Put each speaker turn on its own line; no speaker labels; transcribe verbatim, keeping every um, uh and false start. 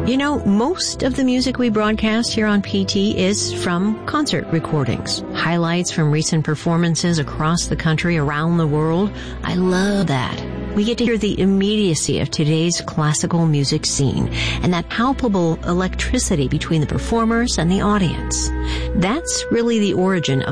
You know, most of the music we broadcast here on P T is from concert recordings, highlights from recent performances across the country, around the world. I love that. We get to hear the immediacy of today's classical music scene and that palpable electricity between the performers and the audience. That's really the origin of